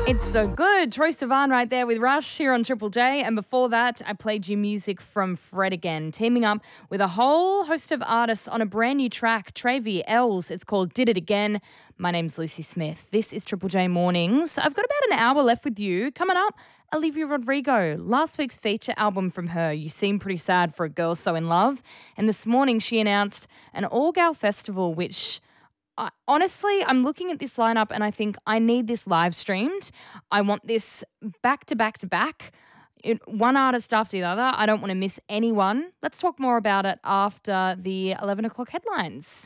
It's so good. Troye Sivan right there with Rush here on Triple J. And before that, I played you music from Fred again, teaming up with a whole host of artists on a brand new track, Travie Ells. It's called Did It Again. My name's Lucy Smith. This is Triple J Mornings. I've got about an hour left with you. Coming up, Olivia Rodrigo. Last week's feature album from her, You Seem Pretty Sad for a Girl So In Love. And this morning she announced an all-girl festival, which... honestly, I'm looking at this lineup and I think I need this live streamed. I want this back to back to back, one artist after the other. I don't want to miss anyone. Let's talk more about it after the 11 o'clock headlines.